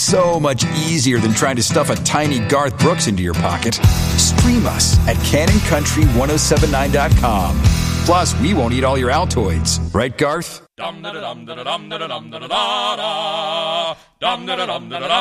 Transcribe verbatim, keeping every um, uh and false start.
so much easier than trying to stuff a tiny Garth Brooks into your pocket. Stream us at Cannon Country ten seventy-nine dot com. Plus, we won't eat all your Altoids. Right, Garth?